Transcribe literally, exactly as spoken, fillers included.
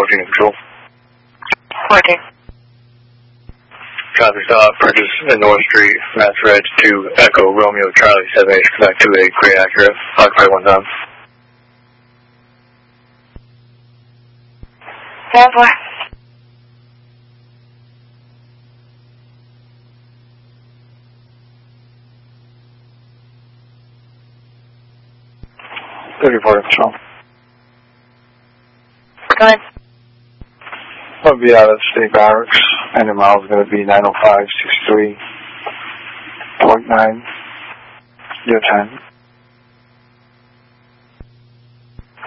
fourteen control. fourteen. Copy stop, purchase in North Street, Mass Red to Echo Romeo Charlie seven H, connect to a Gray Acura, occupy one time. Seven four. thirty-four control. Go ahead. I'll be out of State Barracks, and the mile is going to be nine oh five sixty-three point nine, your time.